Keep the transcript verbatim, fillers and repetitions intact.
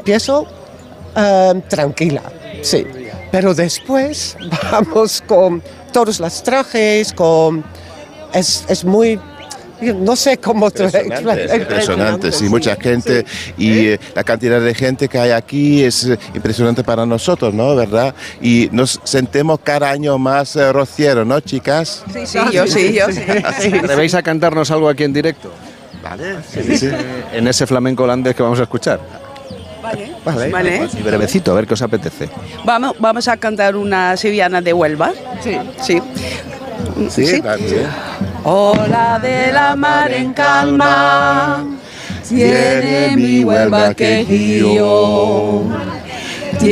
empiezo um, tranquila, sí. Pero después vamos con todos los trajes, con... Es, es muy... No sé cómo... Impresionante, es impresionante, sí, mucha gente y eh, la cantidad de gente que hay aquí es eh, impresionante para nosotros, ¿no? ¿Verdad? Y nos sentimos cada año más eh, rocieros, ¿no, chicas? Sí, sí, yo sí, yo sí. ¿Atrevéis a cantarnos algo aquí en directo? Vale, sí, sí, sí. En ese flamenco holandés que vamos a escuchar. Vale, Vale, vale. Y brevecito, a ver qué os apetece. Vamos, vamos a cantar una sevillana de Huelva. Sí. Sí. Sí, ¿Sí? también. Ola de la mar en calma, tiene mi Huelva quejío.